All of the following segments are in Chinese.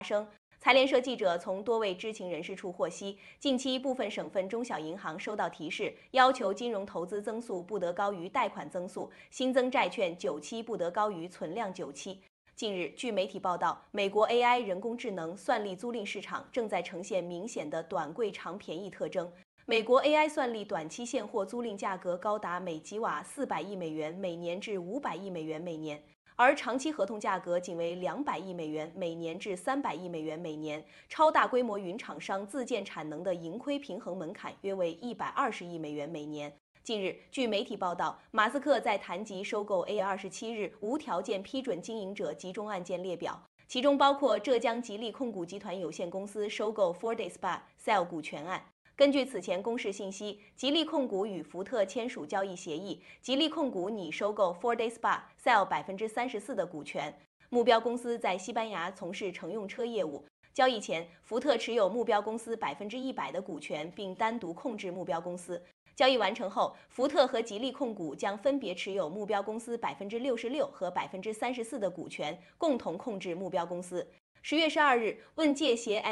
财联社记者从多位知情人士处获悉，近期部分省份中小银行收到提示，要求金融投资增速不得高于贷款增速，新增债券久期不得高于存量久期。近日，据媒体报道，美国 AI 人工智能算力租赁市场正在呈现明显的短贵长便宜特征。美国 AI 算力短期现货租赁价格高达每吉瓦400亿美元每年至500亿美元每年。而长期合同价格仅为200亿美元每年至300亿美元每年，超大规模云厂商自建产能的盈亏平衡门槛约为120亿美元每年。近日，据媒体报道，马斯克在谈及收购 A27日无条件批准经营者集中案件列表，其中包括浙江吉利控股集团有限公司收购 4dayspa-Cell 股权案。根据此前公示信息，吉利控股与福特签署交易协议，吉利控股拟收购 4dayspa-Cell 34%的股权。目标公司在西班牙从事乘用车业务。交易前，福特持有目标公司100%的股权，并单独控制目标公司。交易完成后，福特和吉利控股将分别持有目标公司66%和34%的股权，共同控制目标公司。10月12日，问界携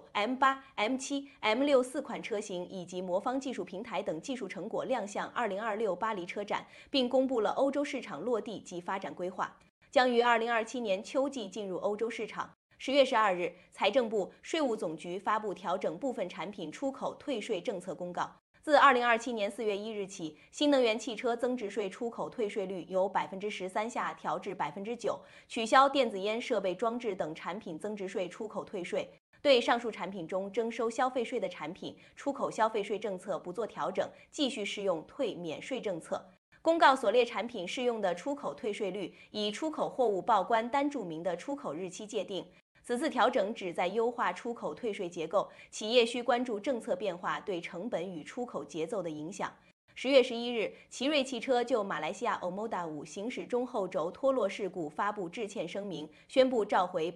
M9、M8、M7、M6 4款车型以及魔方技术平台等技术成果亮相2026巴黎车展，并公布了欧洲市场落地及发展规划，将于2027年秋季进入欧洲市场。10月12日，财政部、税务总局发布调整部分产品出口退税政策公告。自2027年4月1日起，新能源汽车增值税出口退税率由13%下调至9%，取消电子烟设备装置等产品增值税出口退税。对上述产品中征收消费税的产品，出口消费税政策不做调整，继续适用退免税政策。公告所列产品适用的出口退税率，以出口货物报关单注明的出口日期界定。此次调整旨在优化出口退税结构，企业需关注政策变化对成本与出口节奏的影响。10月11日，奇瑞汽车就马来西亚 Omoda 5行驶中后轴脱落事故发布致歉声明，宣布召回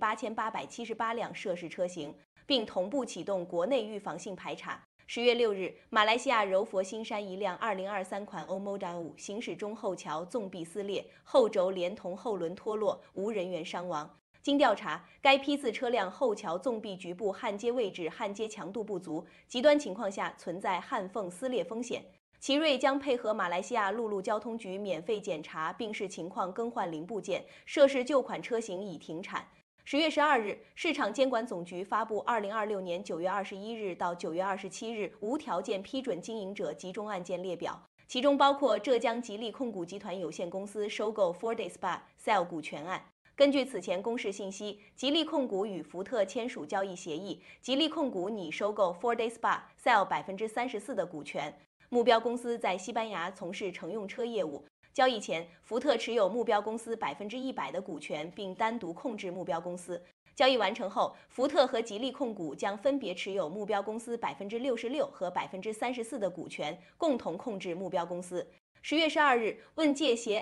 8878辆涉事车型，并同步启动国内预防性排查。10月6日，马来西亚柔佛新山一辆2023款 Omoda 5行驶中后桥纵壁撕裂，后轴连同后轮脱落，无人员伤亡。经调查，该批次车辆后桥纵壁局部焊接位置焊接强度不足，极端情况下存在焊缝撕裂风险。奇瑞将配合马来西亚陆路交通局免费检查，并视情况更换零部件，涉事旧款车型已停产。10月12日，市场监管总局发布2026年9月21日到9月27日无条件批准经营者集中案件列表，其中包括浙江吉利控股集团有限公司收购 4dayspa-Cell 股权案。根据此前公示信息，吉利控股与福特签署交易协议，吉利控股拟收购 4dayspa-Cell 34%的股权。目标公司在西班牙从事乘用车业务。交易前，福特持有目标公司100%的股权，并单独控制目标公司。交易完成后，福特和吉利控股将分别持有目标公司66%和34%的股权，共同控制目标公司。10月12日，问界携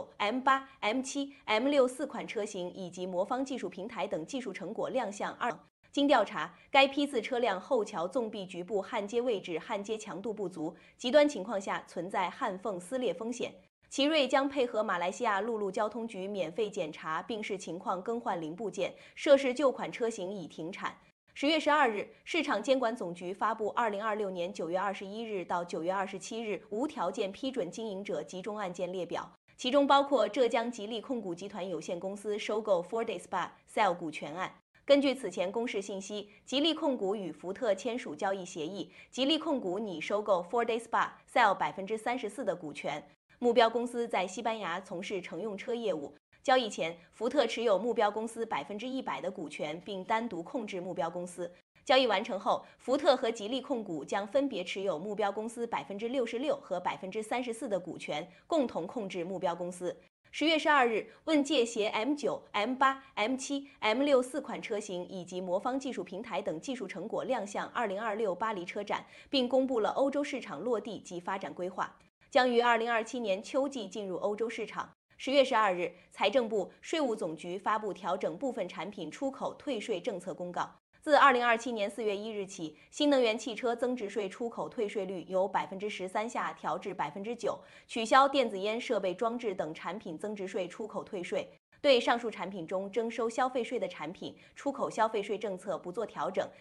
M9、M8、M7、M6 4款车型以及魔方技术平台等技术成果亮相经调查，该批次车辆后桥纵壁局部焊接位置焊接强度不足，极端情况下存在焊缝撕裂风险。奇瑞将配合马来西亚陆路交通局免费检查，并视情况更换零部件，涉事旧款车型已停产。10月12日，市场监管总局发布2026年9月21日到9月27日无条件批准经营者集中案件列表，其中包括浙江吉利控股集团有限公司收购 4dayspa-Cell 股权案。根据此前公示信息，吉利控股与福特签署交易协议，吉利控股拟收购 4dayspa-Cell 34%的股权。目标公司在西班牙从事乘用车业务。交易前，福特持有目标公司100%的股权，并单独控制目标公司。交易完成后，福特和吉利控股将分别持有目标公司66%和34%的股权，共同控制目标公司。10月12日，问界携 M9、M8、M7、M6 4款车型以及魔方技术平台等技术成果亮相2026巴黎车展，并公布了欧洲市场落地及发展规划，将于2027年秋季进入欧洲市场。10月12日，财政部、税务总局发布调整部分产品出口退税政策公告。自2027年4月1日起，新能源汽车增值税出口退税率由13%下调至9%，取消电子烟设备装置等产品增值税出口退税。 对上述产品中征收消费税的产品，出口消费税政策不做调整，